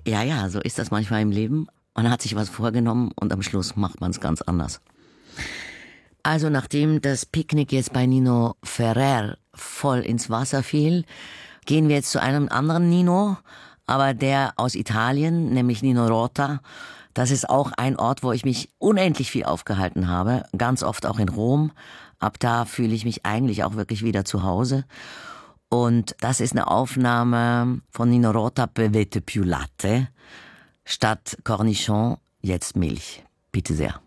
Ja, ja, so ist das manchmal im Leben. Man hat sich was vorgenommen und am Schluss macht man es ganz anders. Also nachdem das Picknick jetzt bei Nino Ferrer voll ins Wasser fiel, gehen wir jetzt zu einem anderen Nino, aber der aus Italien, nämlich Nino Rota. Das ist auch ein Ort, wo ich mich unendlich viel aufgehalten habe, ganz oft auch in Rom. Ab da fühle ich mich eigentlich auch wirklich wieder zu Hause. Und das ist eine Aufnahme von Nino Rota, Bevete più latte, statt Cornichon jetzt Milch. Bitte sehr.